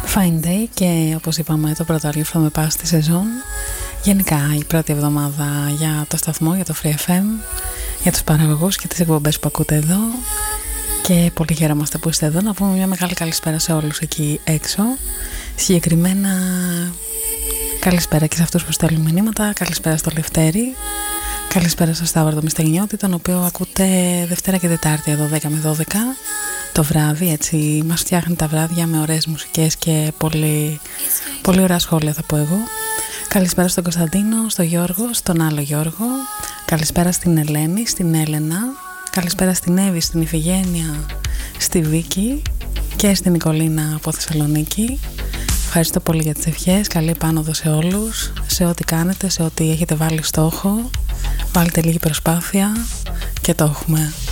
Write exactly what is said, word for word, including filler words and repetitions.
Fine Day και όπως είπαμε το πρώτο αλήφθο με πάση στη σεζόν. Γενικά η πρώτη εβδομάδα για το σταθμό, για το Free εφ εμ, για τους παραγωγούς και τις εκπομπές που ακούτε εδώ. Και πολύ χαιρόμαστε που είστε εδώ. Να πούμε μια μεγάλη καλησπέρα σε όλους εκεί έξω. Συγκεκριμένα καλησπέρα και σε αυτούς που στέλνουν μηνύματα. Καλησπέρα στο Λευτέρη. Καλησπέρα στο Σταύρο το Μυσταγνιώτη, τον οποίο ακούτε Δευτέρα και Τετάρτη εδώ δέκα με δώδεκα το βράδυ. Έτσι μας φτιάχνει τα βράδια με ωραίες μουσικές και πολύ, πολύ ωραία σχόλια, θα πω εγώ. Καλησπέρα στον Κωνσταντίνο, στον Γιώργο, στον άλλο Γιώργο. Καλησπέρα στην Ελένη, στην Έλενα. Καλησπέρα στην Εύη, στην Ιφηγένεια, στη Βίκη και στην Νικολίνα από Θεσσαλονίκη. Ευχαριστώ πολύ για τις ευχές. Καλή επάνωδο σε όλους, σε ό,τι κάνετε, σε ό,τι έχετε βάλει στόχο. Βάλτε λίγη προσπάθεια και το έχουμε.